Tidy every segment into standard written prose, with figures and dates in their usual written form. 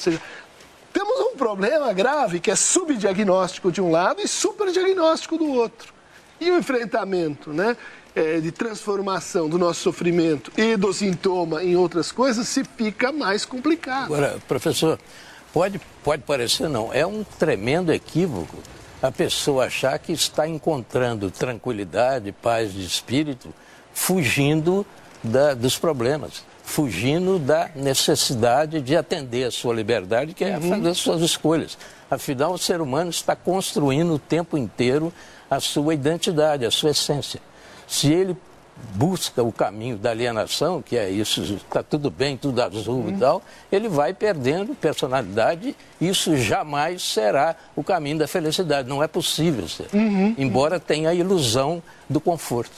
seja, temos um problema grave que é subdiagnóstico de um lado e superdiagnóstico do outro. E o enfrentamento, né, de transformação do nosso sofrimento e do sintoma em outras coisas se fica mais complicado. Agora, professor, pode parecer não, é um tremendo equívoco a pessoa achar que está encontrando tranquilidade, paz de espírito, fugindo dos problemas, fugindo da necessidade de atender a sua liberdade, que é fazer as suas escolhas. Afinal, o ser humano está construindo o tempo inteiro a sua identidade, a sua essência. Se ele busca o caminho da alienação, que é isso, está tudo bem, tudo azul e tal, ele vai perdendo personalidade, isso jamais será o caminho da felicidade, não é possível ser, embora tenha a ilusão do conforto.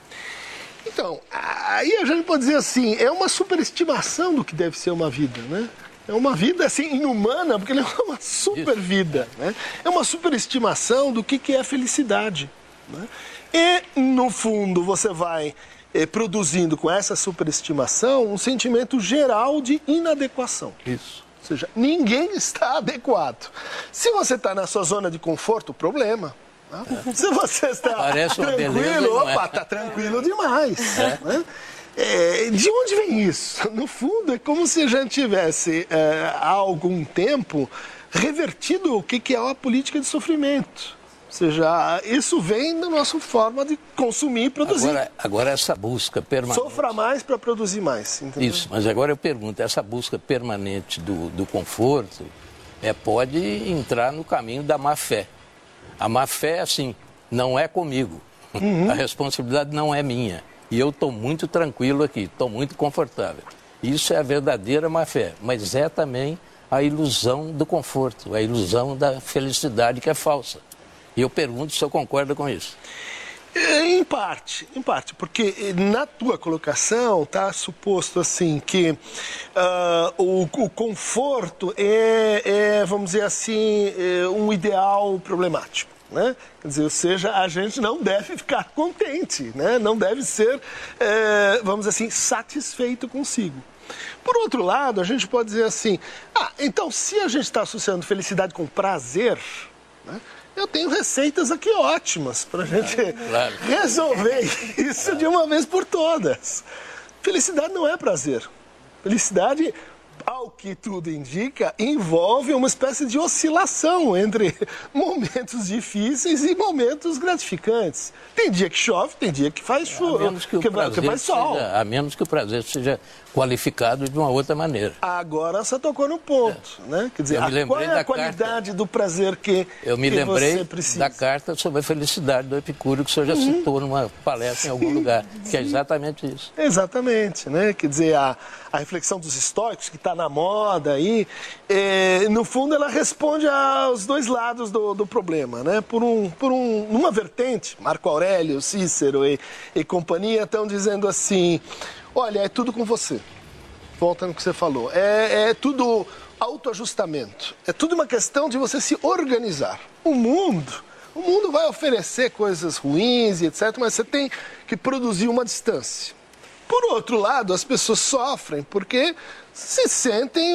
Então, aí a gente pode dizer assim, é uma superestimação do que deve ser uma vida, né? É uma vida, assim, inumana, porque ele é uma super vida, né? É uma superestimação do que é felicidade, né? E, no fundo, você vai produzindo com essa superestimação um sentimento geral de inadequação. Isso. Ou seja, ninguém está adequado. Se você está na sua zona de conforto, problema. Né? Se você está tranquilo, está tranquilo demais. Né? De onde vem isso? No fundo, é como se a gente tivesse, há algum tempo, revertido o que é a política de sofrimento. Ou seja, isso vem da nossa forma de consumir e produzir. Agora essa busca permanente... Sofra mais para produzir mais. Entendeu? Isso, mas agora eu pergunto, essa busca permanente do conforto pode entrar no caminho da má-fé. A má-fé, assim, não é comigo. A responsabilidade não é minha. E eu estou muito tranquilo aqui, estou muito confortável. Isso é a verdadeira má-fé, mas é também a ilusão do conforto, a ilusão da felicidade que é falsa. E eu pergunto se eu concordo com isso. Em parte, porque na tua colocação está suposto assim que o conforto vamos dizer assim, um ideal problemático. Né? Quer dizer, ou seja, a gente não deve ficar contente, né? Não deve ser, vamos dizer assim, satisfeito consigo. Por outro lado, a gente pode dizer assim, então se a gente está associando felicidade com prazer, né? Eu tenho receitas aqui ótimas para a gente resolver isso de uma vez por todas. Felicidade não é prazer. Felicidade, ao que tudo indica, envolve uma espécie de oscilação entre momentos difíceis e momentos gratificantes. Tem dia que chove, tem dia que faz chuva, que faz sol. A menos que o prazer seja qualificado de uma outra maneira. Agora você tocou no ponto, né? Quer dizer, qual é a qualidade do prazer que eu me lembrei da carta sobre a felicidade do Epicúrio, que o senhor já citou numa palestra em algum lugar, que é exatamente isso. Exatamente, né? Quer dizer, a reflexão dos estoicos, que está na moda aí, no fundo ela responde aos dois lados do problema, né? Numa vertente, Marco Aurélio, Cícero e companhia estão dizendo assim, olha, é tudo com você. Volta no que você falou. É tudo autoajustamento. É tudo uma questão de você se organizar. O mundo vai oferecer coisas ruins e etc., mas você tem que produzir uma distância. Por outro lado, as pessoas sofrem porque se sentem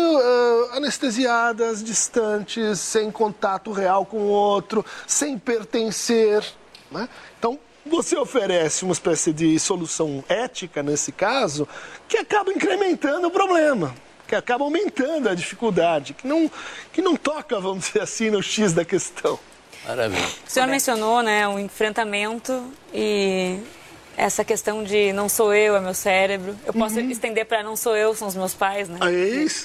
anestesiadas, distantes, sem contato real com o outro, sem pertencer, né? Então, você oferece uma espécie de solução ética, nesse caso, que acaba incrementando o problema, que acaba aumentando a dificuldade, que não toca, vamos dizer assim, no X da questão. Maravilha. O senhor mencionou, né, o enfrentamento e essa questão de não sou eu, é meu cérebro. Eu posso estender para não sou eu, são os meus pais, né? É isso?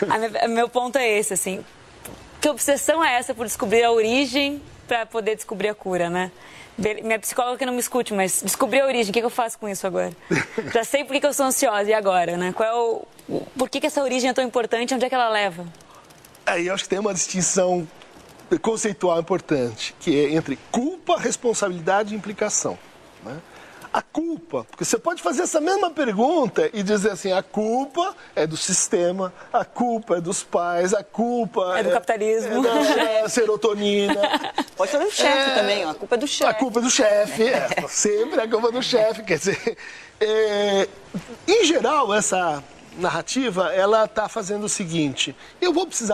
Meu ponto é esse, assim. Que obsessão é essa por descobrir a origem para poder descobrir a cura, né? Minha psicóloga que não me escute, mas descobri a origem, o que eu faço com isso agora? Já sei por que eu sou ansiosa, e agora, né? Por que essa origem é tão importante, onde é que ela leva? Aí eu acho que tem uma distinção conceitual importante, que é entre culpa, responsabilidade e implicação, né? A culpa, porque você pode fazer essa mesma pergunta e dizer assim, a culpa é do sistema, a culpa é dos pais, a culpa é do capitalismo, é da serotonina. Pode ser do chefe também, ó. A culpa é do chefe. A culpa é do chefe, sempre a culpa é do chefe, quer dizer, em geral essa narrativa, ela está fazendo o seguinte, eu vou precisar